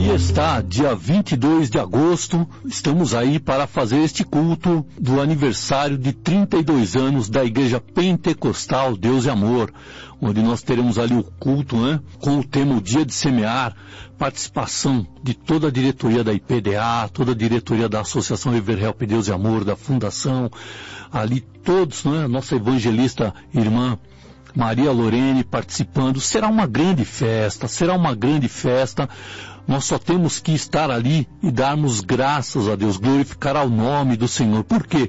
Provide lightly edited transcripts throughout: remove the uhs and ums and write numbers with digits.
aí está, dia 22 de agosto, estamos aí para fazer este culto do aniversário de 32 anos da Igreja Pentecostal Deus e Amor, onde nós teremos ali o culto, com o tema O Dia de Semear, participação de toda a diretoria da IPDA, toda a diretoria da Associação River Help Deus e Amor, da Fundação, ali todos, a nossa evangelista irmã Maria Lorene participando. Será uma grande festa. Nós só temos que estar ali e darmos graças a Deus, glorificar ao nome do Senhor. Por quê?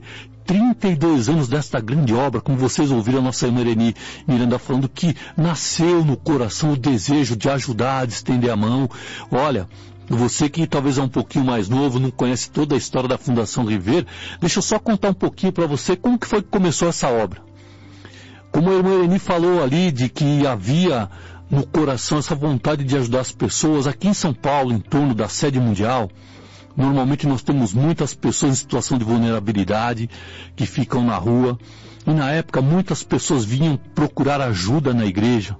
32 anos desta grande obra, como vocês ouviram a nossa irmã Irene Miranda falando, que nasceu no coração o desejo de ajudar, de estender a mão. Olha, você que talvez é um pouquinho mais novo, não conhece toda a história da Fundação River, deixa eu só contar um pouquinho para você como que foi que começou essa obra. Como a irmã Irene falou ali, de que havia no coração essa vontade de ajudar as pessoas, aqui em São Paulo, em torno da sede mundial, normalmente nós temos muitas pessoas em situação de vulnerabilidade, que ficam na rua, e na época muitas pessoas vinham procurar ajuda na igreja.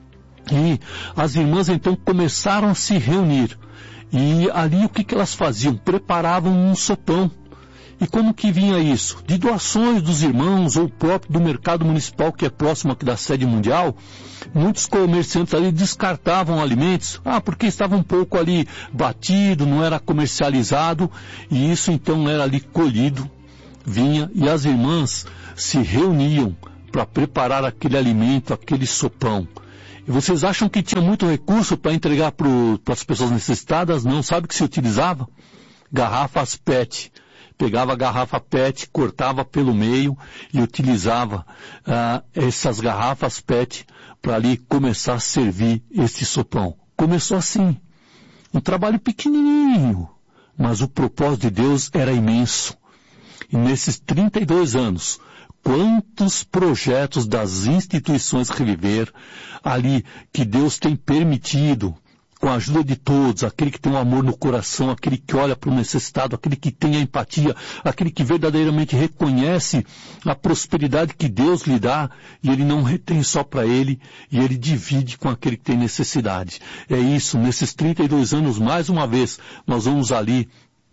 E as irmãs então começaram a se reunir, e ali o que elas faziam? Preparavam um sopão. E como que vinha isso? De doações dos irmãos ou próprio do mercado municipal que é próximo aqui da sede mundial, muitos comerciantes ali descartavam alimentos, porque estava um pouco ali batido, não era comercializado, e isso então era ali colhido, vinha, e as irmãs se reuniam para preparar aquele alimento, aquele sopão. E vocês acham que tinha muito recurso para entregar para as pessoas necessitadas? Não, sabe o que se utilizava? Garrafas PET. Pegava a garrafa PET, cortava pelo meio e utilizava essas garrafas PET para ali começar a servir esse sopão. Começou assim, um trabalho pequenininho, mas o propósito de Deus era imenso. E nesses 32 anos, quantos projetos das instituições Reviver ali que Deus tem permitido, com a ajuda de todos, aquele que tem um amor no coração, aquele que olha para o necessitado, aquele que tem a empatia, aquele que verdadeiramente reconhece a prosperidade que Deus lhe dá, e ele não retém só para ele, e ele divide com aquele que tem necessidade. É isso, nesses 32 anos, mais uma vez, nós vamos ali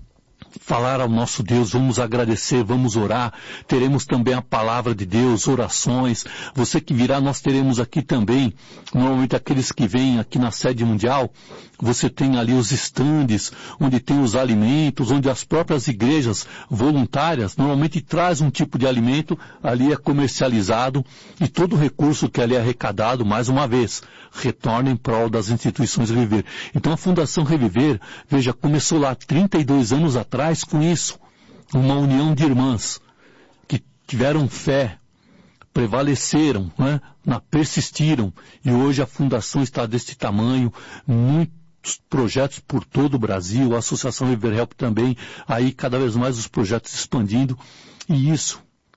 falar ao nosso Deus, vamos agradecer, vamos orar, teremos também a palavra de Deus, orações. Você que virá, nós teremos aqui também, normalmente aqueles que vêm aqui na sede mundial, você tem ali os estandes, onde tem os alimentos, onde as próprias igrejas voluntárias normalmente trazem um tipo de alimento, ali é comercializado, e todo o recurso que ali é arrecadado, mais uma vez, retorna em prol das instituições Reviver. Então a Fundação Reviver, veja, começou lá 32 anos atrás com isso, uma união de irmãs que tiveram fé, prevaleceram, persistiram, e hoje a fundação está deste tamanho, muitos projetos por todo o Brasil, a Associação River Help também, aí cada vez mais os projetos expandindo, e isso.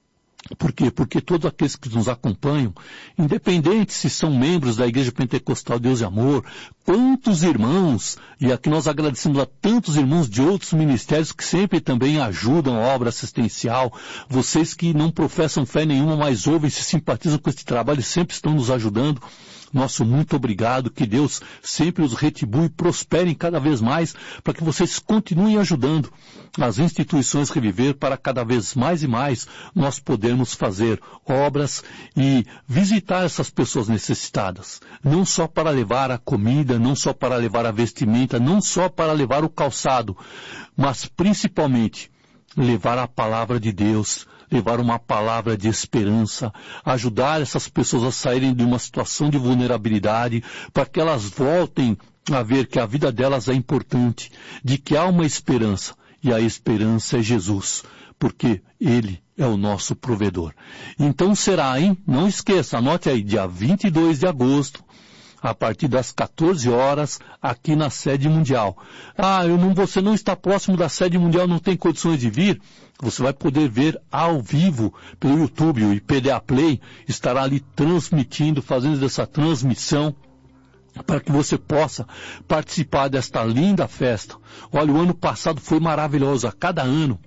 Por quê? Porque todos aqueles que nos acompanham, independente se são membros da Igreja Pentecostal Deus e Amor, quantos irmãos, e aqui nós agradecemos a tantos irmãos de outros ministérios que sempre também ajudam a obra assistencial, vocês que não professam fé nenhuma, mas ouvem e se simpatizam com este trabalho e sempre estão nos ajudando. Nosso muito obrigado, que Deus sempre os retribui e prosperem cada vez mais, para que vocês continuem ajudando as instituições Reviver, para cada vez mais e mais nós podermos fazer obras e visitar essas pessoas necessitadas. Não só para levar a comida, não só para levar a vestimenta, não só para levar o calçado, mas principalmente levar a palavra de Deus, levar uma palavra de esperança, ajudar essas pessoas a saírem de uma situação de vulnerabilidade, para que elas voltem a ver que a vida delas é importante, de que há uma esperança, e a esperança é Jesus, porque Ele é o nosso provedor. Então será, Não esqueça, anote aí, dia 22 de agosto, a partir das 14 horas, aqui na sede mundial. Você não está próximo da sede mundial, não tem condições de vir? Você vai poder ver ao vivo pelo YouTube, o IPDA Play estará ali transmitindo, fazendo essa transmissão, para que você possa participar desta linda festa. Olha, o ano passado foi maravilhoso, a cada ano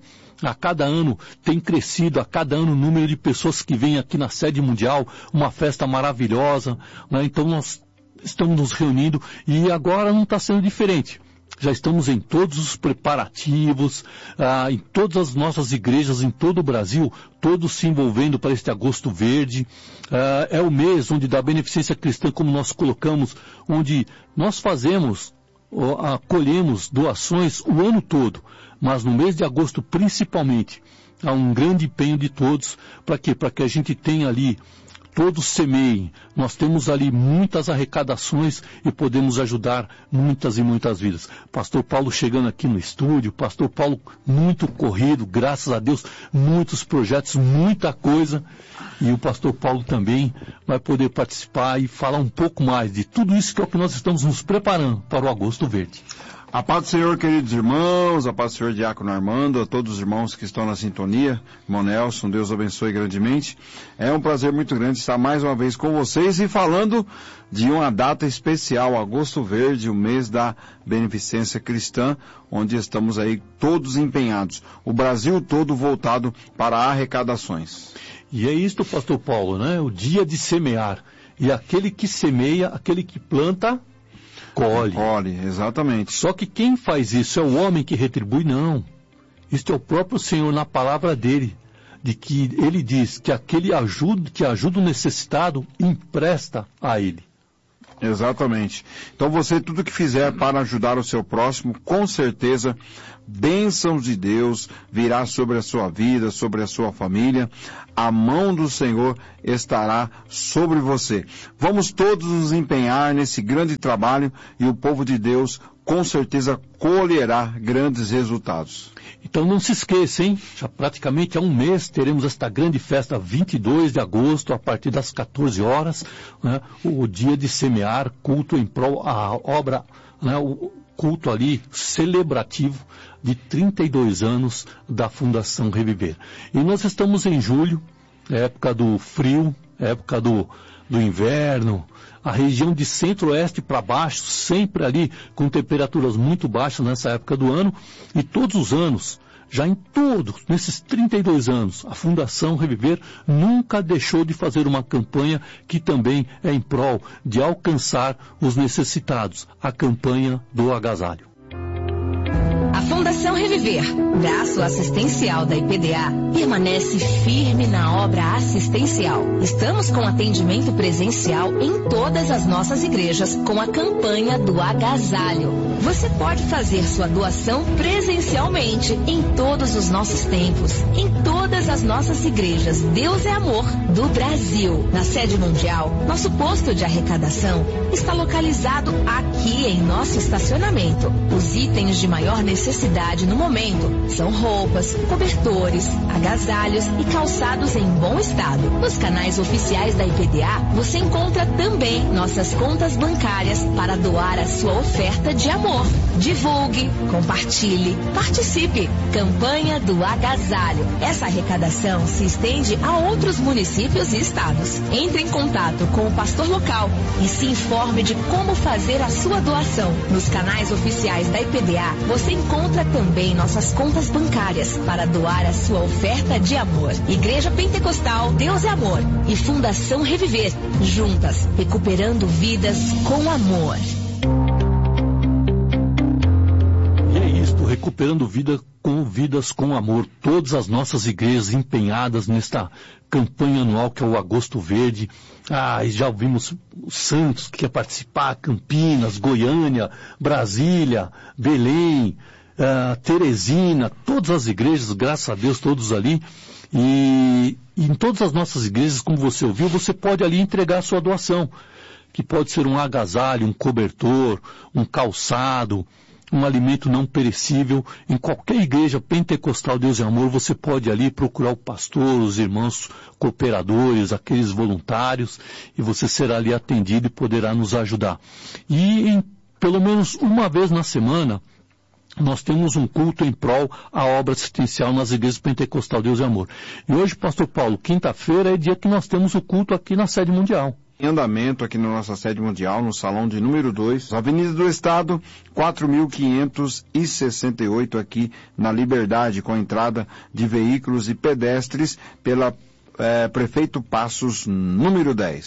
tem crescido, a cada ano o número de pessoas que vêm aqui na sede mundial, uma festa maravilhosa, Então nós estamos nos reunindo, e agora não está sendo diferente. já estamos em todos os preparativos, em todas as nossas igrejas em todo o Brasil, todos se envolvendo para este Agosto Verde. É o mês onde da beneficência cristã, como nós colocamos, onde nós colhemos doações o ano todo, mas no mês de agosto principalmente, há um grande empenho de todos. Para quê? Para que a gente tenha ali, todos semeiem. Nós temos ali muitas arrecadações e podemos ajudar muitas e muitas vidas. Pastor Paulo chegando aqui no estúdio, Pastor Paulo muito corrido, graças a Deus, muitos projetos, muita coisa. E o Pastor Paulo também vai poder participar e falar um pouco mais de tudo isso que é o que nós estamos nos preparando para o Agosto Verde. A paz do Senhor, queridos irmãos, a paz do Senhor, Diácono Armando, a todos os irmãos que estão na sintonia, irmão Nelson, Deus abençoe grandemente. É um prazer muito grande estar mais uma vez com vocês e falando de uma data especial, Agosto Verde, o mês da beneficência cristã, onde estamos aí todos empenhados, o Brasil todo voltado para arrecadações. E é isto, Pastor Paulo, né? O dia de semear. E aquele que semeia, aquele que planta, colhe. Colhe, exatamente. Só que quem faz isso é o homem que retribui? Não. Isto é o próprio Senhor na palavra dele, de que ele diz que aquele que ajuda o necessitado, empresta a ele. Exatamente. Então você, tudo que fizer para ajudar o seu próximo, com certeza, bênçãos de Deus virá sobre a sua vida, sobre a sua família. A mão do Senhor estará sobre você. Vamos todos nos empenhar nesse grande trabalho e o povo de Deus com certeza colherá grandes resultados. Então não se esqueça, hein? Já praticamente há um mês teremos esta grande festa, 22 de agosto, a partir das 14 horas, né? O dia de semear, culto em prol, a obra, né? O culto ali celebrativo de 32 anos da Fundação Reviver. E nós estamos em julho, época do frio, época do inverno, a região de centro-oeste para baixo, sempre ali com temperaturas muito baixas nessa época do ano, e todos os anos, já em todos, nesses 32 anos, a Fundação Reviver nunca deixou de fazer uma campanha que também é em prol de alcançar os necessitados, a campanha do agasalho. A Fundação Reviver, braço assistencial da IPDA, permanece firme na obra assistencial. Estamos com atendimento presencial em todas as nossas igrejas com a campanha do agasalho. Você pode fazer sua doação presencialmente em todos os nossos templos, em todas as nossas igrejas Deus é Amor do Brasil. Na sede mundial, nosso posto de arrecadação está localizado aqui em nosso estacionamento. Os itens de maior necessidade no momento são roupas, cobertores, agasalhos e calçados em bom estado. Nos canais oficiais da IPDA, você encontra também nossas contas bancárias para doar a sua oferta de amor. Divulgue, compartilhe, participe. Campanha do agasalho. Essa arrecadação se estende a outros municípios e estados. Entre em contato com o pastor local e se informe de como fazer a sua doação. Nos canais oficiais da IPDA, você encontra também nossas contas bancárias para doar a sua oferta de amor. Igreja Pentecostal Deus é Amor e Fundação Reviver, juntas, recuperando vidas com amor. E é isto, recuperando vidas com amor. Todas as nossas igrejas empenhadas nesta campanha anual que é o Agosto Verde. E já ouvimos o Santos que quer participar, Campinas, Goiânia, Brasília, Belém, Teresina, todas as igrejas, graças a Deus, todos ali. E em todas as nossas igrejas, como você ouviu, você pode ali entregar a sua doação, que pode ser um agasalho, um cobertor, um calçado, um alimento não perecível. Em qualquer igreja pentecostal Deus é Amor, você pode ali procurar o pastor, os irmãos cooperadores, aqueles voluntários, e você será ali atendido e poderá nos ajudar. E pelo menos uma vez na semana, nós temos um culto em prol à obra assistencial nas igrejas pentecostal Deus é Amor. E hoje, pastor Paulo, quinta-feira é dia que nós temos o culto aqui na sede mundial. Em andamento aqui na nossa sede mundial, no salão de número 2, Avenida do Estado, 4.568 aqui na Liberdade, com entrada de veículos e pedestres pela Prefeito Passos, número 10.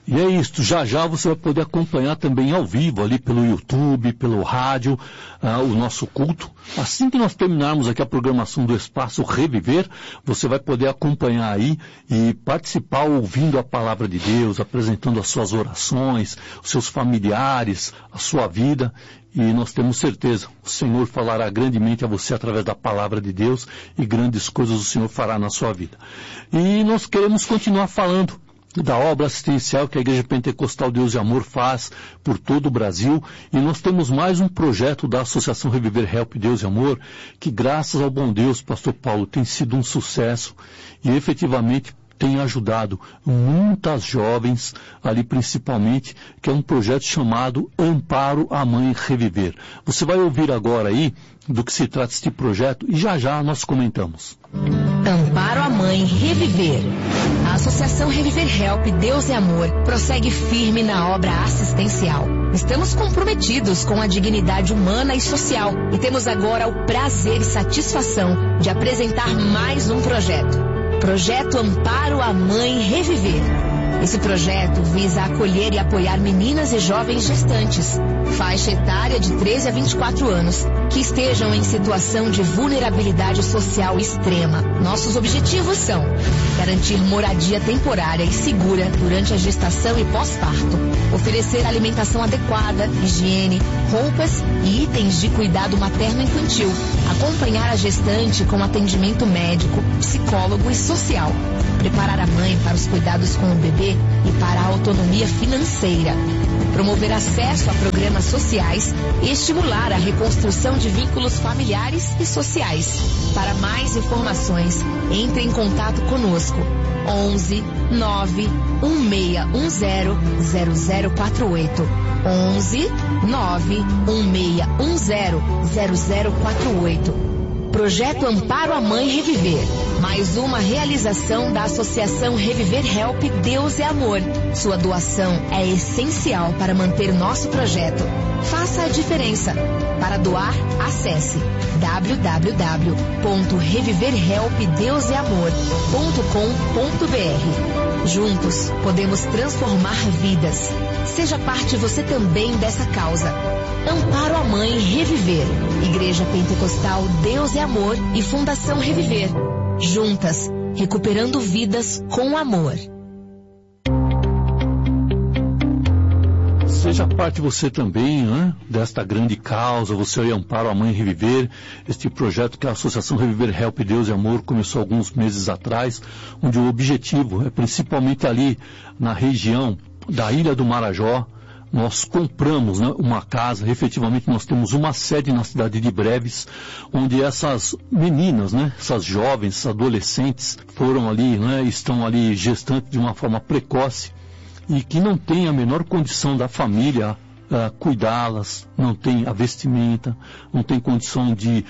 E é isso, já você vai poder acompanhar também ao vivo, ali pelo YouTube, pelo rádio, o nosso culto. Assim que nós terminarmos aqui a programação do Espaço Reviver, você vai poder acompanhar aí e participar ouvindo a palavra de Deus, apresentando as suas orações, os seus familiares, a sua vida. E nós temos certeza, o Senhor falará grandemente a você através da palavra de Deus e grandes coisas o Senhor fará na sua vida. E nós queremos continuar falando da obra assistencial que a Igreja Pentecostal Deus e Amor faz por todo o Brasil, e nós temos mais um projeto da Associação Reviver Help Deus e Amor, que graças ao bom Deus, Pastor Paulo, tem sido um sucesso e efetivamente tem ajudado muitas jovens, ali principalmente, que é um projeto chamado Amparo à Mãe Reviver. Você vai ouvir agora aí do que se trata este projeto e já nós comentamos. Amparo à Mãe Reviver. A Associação Reviver Help Deus e Amor prossegue firme na obra assistencial. Estamos comprometidos com a dignidade humana e social e temos agora o prazer e satisfação de apresentar mais um projeto. Projeto Amparo à Mãe Reviver. Esse projeto visa acolher e apoiar meninas e jovens gestantes, faixa etária de 13 a 24 anos, que estejam em situação de vulnerabilidade social extrema. Nossos objetivos são garantir moradia temporária e segura durante a gestação e pós-parto, oferecer alimentação adequada, higiene, roupas e itens de cuidado materno-infantil, acompanhar a gestante com atendimento médico, psicólogo e social, preparar a mãe para os cuidados com o bebê e para a autonomia financeira, promover acesso a programas sociais e estimular a reconstrução de vínculos familiares e sociais. Para mais informações, entre em contato conosco. 11 9 1610 0048. 11 9 1610 0048. Projeto Amparo à Mãe Reviver. Mais uma realização da Associação Reviver Help Deus e Amor. Sua doação é essencial para manter nosso projeto. Faça a diferença. Para doar, acesse www.reviverhelpdeuseamor.com.br. Juntos, podemos transformar vidas. Seja parte você também dessa causa. Amparo à Mãe Reviver. Igreja Pentecostal Deus e Amor e Fundação Reviver. Juntas, recuperando vidas com amor. Seja parte você também, né, desta grande causa, você aí Amparo à Mãe Reviver, este projeto que a Associação Reviver Help Deus e Amor começou alguns meses atrás, onde o objetivo é principalmente ali na região da Ilha do Marajó. Nós compramos, né, uma casa, efetivamente nós temos uma sede na cidade de Breves, onde essas meninas, né, essas jovens, essas adolescentes foram ali, né, estão ali gestantes de uma forma precoce e que não tem a menor condição da família cuidá-las, não tem a vestimenta, não tem condição de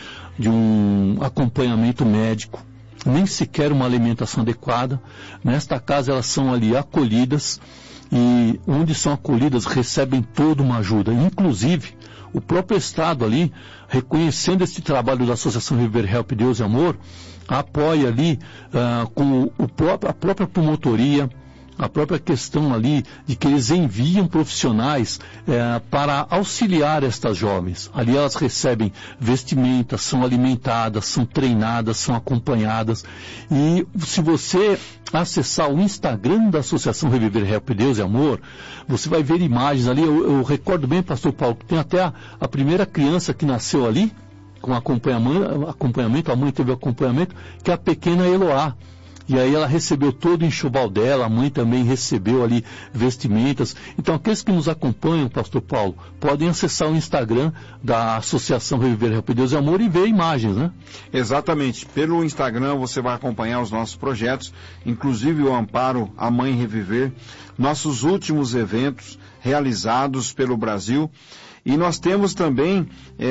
um acompanhamento médico, nem sequer uma alimentação adequada. Nesta casa elas são ali acolhidas, e onde são acolhidas recebem toda uma ajuda. Inclusive, o próprio Estado ali, reconhecendo esse trabalho da Associação Reviver Help Deus e Amor, apoia ali com a própria promotoria, a própria questão ali de que eles enviam profissionais para auxiliar estas jovens. Ali elas recebem vestimentas, são alimentadas, são treinadas, são acompanhadas. E se você acessar o Instagram da Associação Reviver Help Deus e Amor, você vai ver imagens ali. Eu recordo bem, pastor Paulo, que tem até a primeira criança que nasceu ali, com acompanhamento, a mãe teve acompanhamento, que é a pequena Eloá. E aí ela recebeu todo o enxoval dela, a mãe também recebeu ali vestimentas. Então aqueles que nos acompanham, pastor Paulo, podem acessar o Instagram da Associação Reviver Help Deus e Amor e ver imagens, né? Exatamente. Pelo Instagram você vai acompanhar os nossos projetos, inclusive o Amparo à Mãe Reviver, nossos últimos eventos realizados pelo Brasil. E nós temos também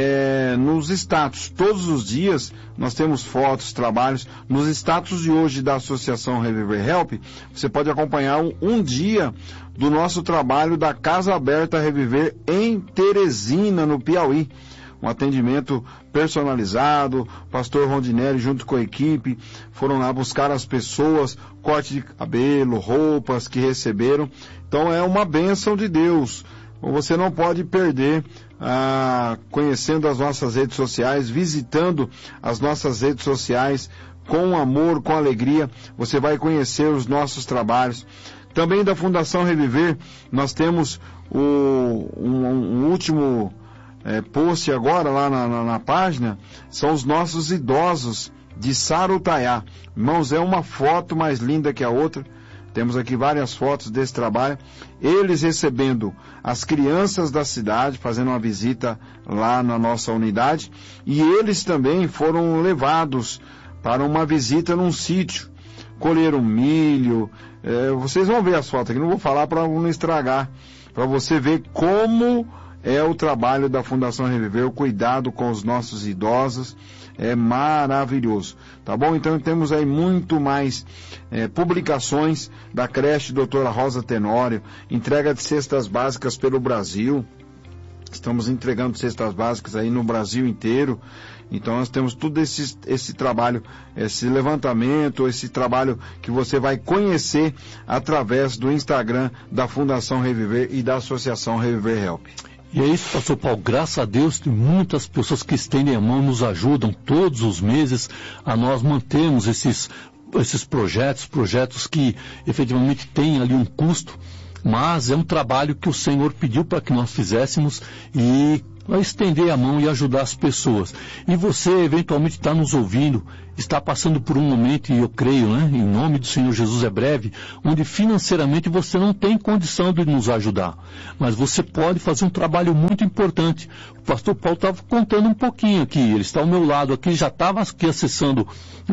nos status, todos os dias, nós temos fotos, trabalhos. Nos status de hoje da Associação Reviver Help, você pode acompanhar um dia do nosso trabalho da Casa Aberta Reviver em Teresina, no Piauí, um atendimento personalizado. Pastor Rondinelli, junto com a equipe, foram lá buscar as pessoas, corte de cabelo, roupas que receberam. Então é uma bênção de Deus. Você não pode perder, conhecendo as nossas redes sociais, visitando as nossas redes sociais, com amor, com alegria, você vai conhecer os nossos trabalhos. Também da Fundação Reviver, nós temos um último post agora lá na página, são os nossos idosos de Sarutaiá. Irmãos, é uma foto mais linda que a outra. Temos aqui várias fotos desse trabalho. Eles recebendo as crianças da cidade, fazendo uma visita lá na nossa unidade. E eles também foram levados para uma visita num sítio. Colheram milho. Vocês vão ver as fotos aqui, não vou falar para não estragar. Para você ver como é o trabalho da Fundação Reviver, o cuidado com os nossos idosos. É maravilhoso, tá bom? Então temos aí muito mais publicações da creche Doutora Rosa Tenório, entrega de cestas básicas pelo Brasil. Estamos entregando cestas básicas aí no Brasil inteiro. Então nós temos tudo esse trabalho, esse levantamento, esse trabalho que você vai conhecer através do Instagram da Fundação Reviver e da Associação Reviver Help. E é isso, pastor Paulo, graças a Deus tem muitas pessoas que estendem a mão, nos ajudam todos os meses a nós mantermos esses projetos que efetivamente têm ali um custo, mas é um trabalho que o Senhor pediu para que nós fizéssemos e estender a mão e ajudar as pessoas. E você eventualmente está nos ouvindo, está passando por um momento, e eu creio, em nome do Senhor Jesus é breve, onde financeiramente você não tem condição de nos ajudar. Mas você pode fazer um trabalho muito importante. O pastor Paulo estava contando um pouquinho aqui, ele está ao meu lado aqui, já estava aqui acessando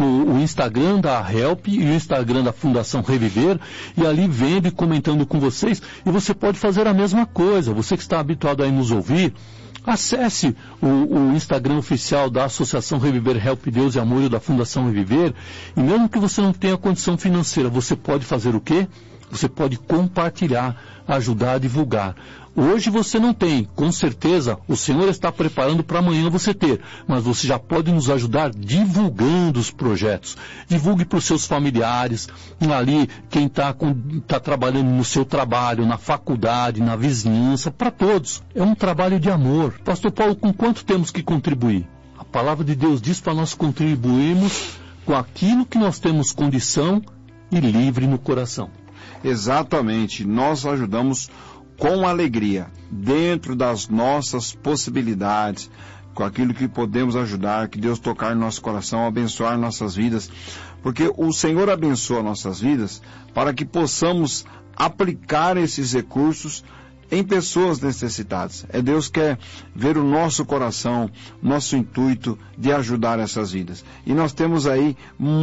o Instagram da Help e o Instagram da Fundação Reviver, e ali vendo e comentando com vocês, e você pode fazer a mesma coisa. Você que está habituado a nos ouvir, acesse o Instagram oficial da Associação Reviver Help Deus e Amor da Fundação Reviver, e mesmo que você não tenha condição financeira, você pode fazer o quê? Você pode compartilhar, ajudar a divulgar. Hoje você não tem, com certeza o Senhor está preparando para amanhã você ter, mas você já pode nos ajudar divulgando os projetos. Divulgue para os seus familiares, ali quem está trabalhando no seu trabalho, na faculdade, na vizinhança, para todos. É um trabalho de amor. Pastor Paulo, com quanto temos que contribuir? A palavra de Deus diz para nós contribuirmos com aquilo que nós temos condição e livre no coração. Exatamente, nós ajudamos com alegria, dentro das nossas possibilidades, com aquilo que podemos ajudar, que Deus tocar no nosso coração, abençoar nossas vidas, porque o Senhor abençoa nossas vidas para que possamos aplicar esses recursos em pessoas necessitadas. Deus quer ver o nosso coração, nosso intuito de ajudar essas vidas. E nós temos aí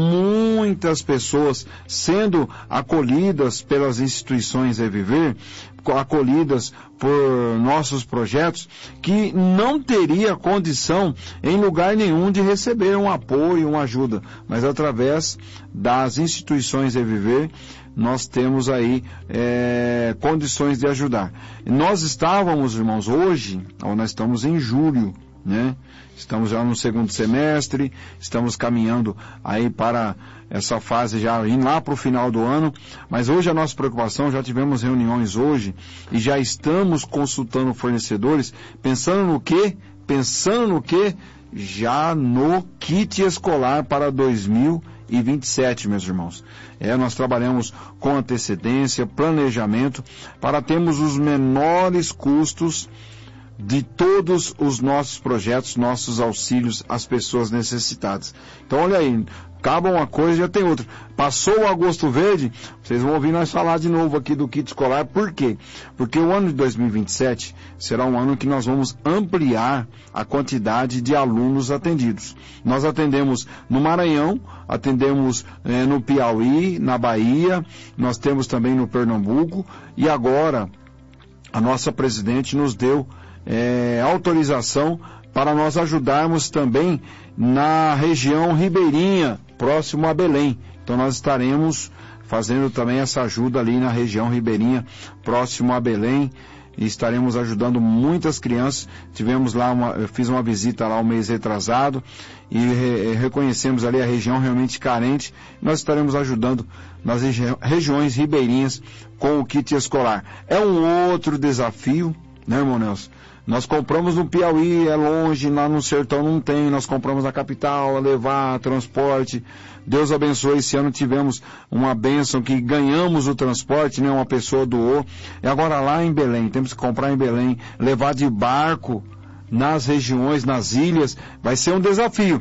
muitas pessoas sendo acolhidas pelas instituições Reviver, acolhidas por nossos projetos, que não teria condição em lugar nenhum de receber um apoio, uma ajuda, mas através das instituições Reviver, nós temos aí condições de ajudar. Nós estávamos, irmãos, hoje, nós estamos em julho, estamos já no segundo semestre, estamos caminhando aí para essa fase já indo lá para o final do ano, mas hoje a nossa preocupação, já tivemos reuniões hoje e já estamos consultando fornecedores, pensando no quê? Já no kit escolar para 2027, meus irmãos. Nós trabalhamos com antecedência, planejamento, para termos os menores custos de todos os nossos projetos, nossos auxílios às pessoas necessitadas. Então, olha aí, acaba uma coisa e já tem outra. Passou o Agosto Verde, vocês vão ouvir nós falar de novo aqui do kit escolar. Por quê? Porque o ano de 2027 será um ano que nós vamos ampliar a quantidade de alunos atendidos. Nós atendemos no Maranhão, atendemos no Piauí, na Bahia, nós temos também no Pernambuco, e agora a nossa presidente nos deu autorização para nós ajudarmos também na região ribeirinha, próximo a Belém. Então nós estaremos fazendo também essa ajuda ali na região ribeirinha, próximo a Belém, e estaremos ajudando muitas crianças. Tivemos lá, eu fiz uma visita lá um mês retrasado e reconhecemos ali a região realmente carente. Nós estaremos ajudando nas regiões ribeirinhas com o kit escolar. É um outro desafio, né, irmão Nelson? Nós compramos no Piauí, é longe, lá no sertão não tem, nós compramos na capital, levar, transporte. Deus abençoe, esse ano tivemos uma bênção que ganhamos o transporte, né? Uma pessoa doou. E agora lá em Belém, temos que comprar em Belém, levar de barco nas regiões, nas ilhas, vai ser um desafio.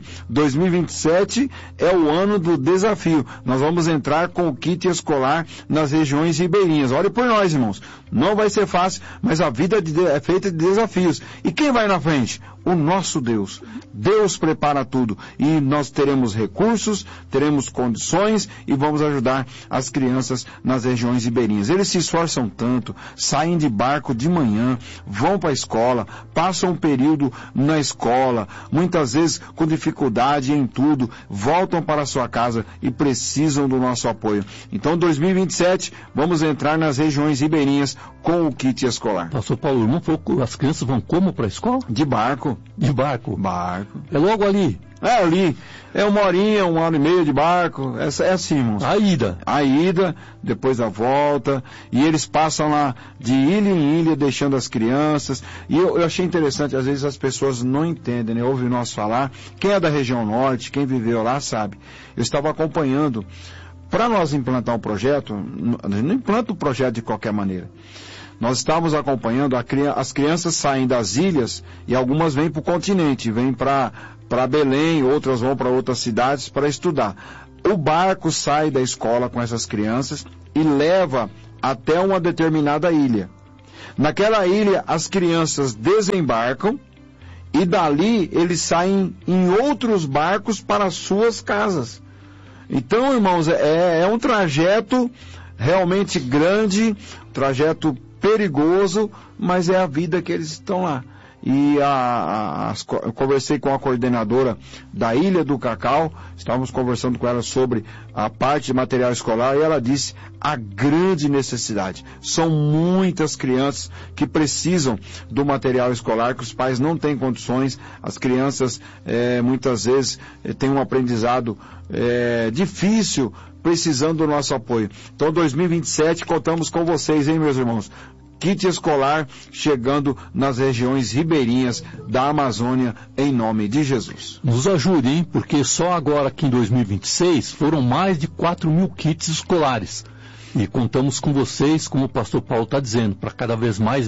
2027 é o ano do desafio. Nós vamos entrar com o kit escolar nas regiões ribeirinhas. Olhe por nós, irmãos. Não vai ser fácil, mas a vida é feita de desafios. E quem vai na frente? O nosso Deus. Deus prepara tudo. E nós teremos recursos, teremos condições e vamos ajudar as crianças nas regiões ribeirinhas. Eles se esforçam tanto, saem de barco de manhã, vão para a escola, passam um período na escola, muitas vezes com dificuldade em tudo, voltam para a sua casa e precisam do nosso apoio. Então, 2027, vamos entrar nas regiões ribeirinhas com o kit escolar. Pastor Paulo, o irmão falou que as crianças vão como para a escola? De barco. De barco? Barco. É logo ali? É ali. É 1h30 de barco. É assim, irmãos. A ida. A ida, depois a volta. E eles passam lá de ilha em ilha, deixando as crianças. E eu achei interessante, às vezes as pessoas não entendem, né? Ouvem nós falar. Quem é da região norte, quem viveu lá, sabe. Eu estava acompanhando. Para nós implantar um projeto, não implanta o projeto de qualquer maneira. Nós estávamos acompanhando, as crianças saem das ilhas e algumas vêm para o continente, vêm para Belém, outras vão para outras cidades para estudar. O barco sai da escola com essas crianças e leva até uma determinada ilha. Naquela ilha, as crianças desembarcam e dali eles saem em outros barcos para as suas casas. Então, irmãos, é um trajeto realmente grande, trajeto perigoso, mas é a vida que eles estão lá. E eu conversei com a coordenadora da Ilha do Cacau, estávamos conversando com ela sobre a parte de material escolar, e ela disse a grande necessidade. São muitas crianças que precisam do material escolar, que os pais não têm condições, as crianças muitas vezes têm um aprendizado difícil, precisando do nosso apoio. Então, 2027, contamos com vocês, hein, meus irmãos? Kit escolar chegando nas regiões ribeirinhas da Amazônia, em nome de Jesus. Nos ajude, hein? Porque só agora, aqui em 2026, foram mais de 4.000 kits escolares. E contamos com vocês, como o pastor Paulo está dizendo, para cada vez mais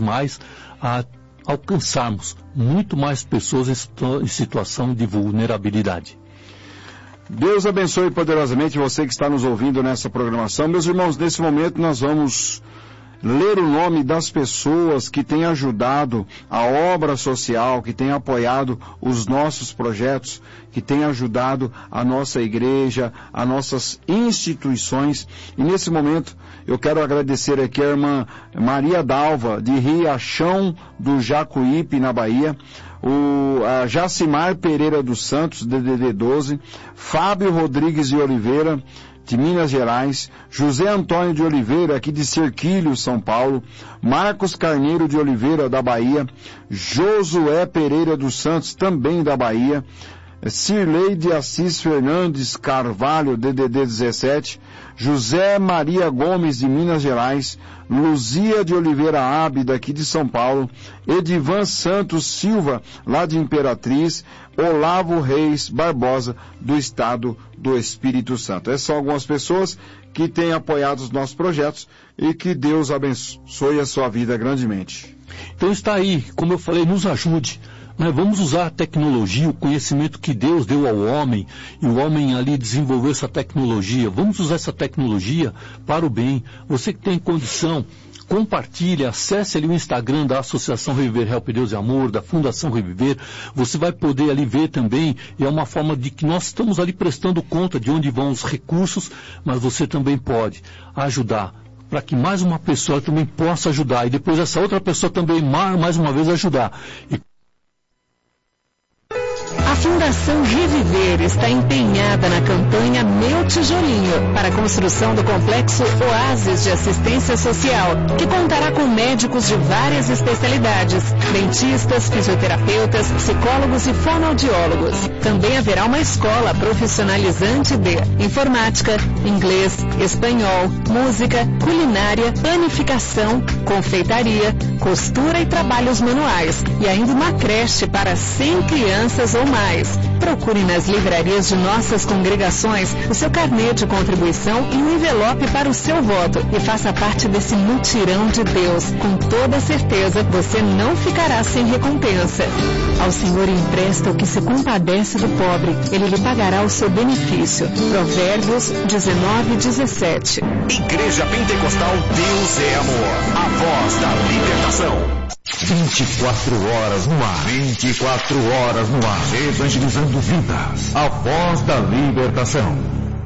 alcançarmos muito mais pessoas em situação de vulnerabilidade. Deus abençoe poderosamente você que está nos ouvindo nessa programação. Meus irmãos, nesse momento nós vamos ler o nome das pessoas que têm ajudado a obra social, que têm apoiado os nossos projetos, que têm ajudado a nossa igreja, as nossas instituições. E nesse momento eu quero agradecer aqui a irmã Maria Dalva, de Riachão do Jacuípe, na Bahia, a Jacimar Pereira dos Santos, DDD 12, Fábio Rodrigues de Oliveira, de Minas Gerais, José Antônio de Oliveira, aqui de Cerquilho, São Paulo, Marcos Carneiro de Oliveira, da Bahia, Josué Pereira dos Santos, também da Bahia, Cirlei de Assis Fernandes Carvalho, DDD 17, José Maria Gomes, de Minas Gerais, Luzia de Oliveira Abe, daqui de São Paulo, Edivan Santos Silva, lá de Imperatriz, Olavo Reis Barbosa, do estado do Espírito Santo. Essas são algumas pessoas que têm apoiado os nossos projetos e que Deus abençoe a sua vida grandemente. Então está aí, como eu falei, nos ajude. Vamos usar a tecnologia, o conhecimento que Deus deu ao homem, e o homem ali desenvolveu essa tecnologia. Vamos usar essa tecnologia para o bem. Você que tem condição, compartilhe, acesse ali o Instagram da Associação Reviver Help Deus e Amor, da Fundação Reviver. Você vai poder ali ver também, e é uma forma de que nós estamos ali prestando conta de onde vão os recursos, mas você também pode ajudar, para que mais uma pessoa também possa ajudar, e depois essa outra pessoa também mais uma vez ajudar. A Fundação Reviver está empenhada na campanha Meu Tijolinho para a construção do complexo Oásis de Assistência Social, que contará com médicos de várias especialidades, dentistas, fisioterapeutas, psicólogos e fonoaudiólogos. Também haverá uma escola profissionalizante de informática, inglês, espanhol, música, culinária, panificação, confeitaria, costura e trabalhos manuais. E ainda uma creche para 100 crianças ou mais. Procure nas livrarias de nossas congregações o seu carnê de contribuição e um envelope para o seu voto e faça parte desse mutirão de Deus. Com toda certeza, você não ficará sem recompensa. Ao Senhor empresta o que se compadece do pobre, Ele lhe pagará o seu benefício. Provérbios 19:17. Igreja Pentecostal Deus é Amor, a voz da libertação. 24 horas no ar. 24 horas no ar. Evangelizando vidas. A voz da libertação.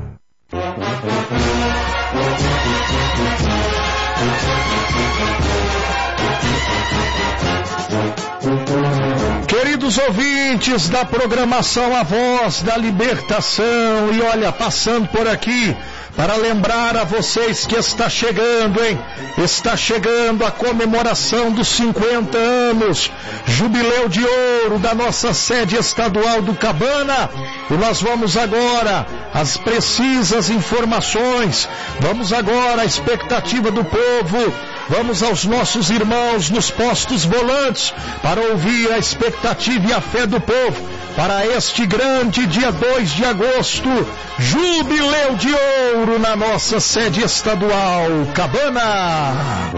Queridos ouvintes da programação A Voz da Libertação, e olha, passando por aqui para lembrar a vocês que está chegando, está chegando a comemoração dos 50 anos, jubileu de ouro da nossa sede estadual do Cabana, e nós vamos agora às precisas informações, vamos agora à expectativa do povo, vamos aos nossos irmãos nos postos volantes para ouvir a expectativa e a fé do povo para este grande dia 2 de agosto, jubileu de ouro na nossa sede estadual Cabana.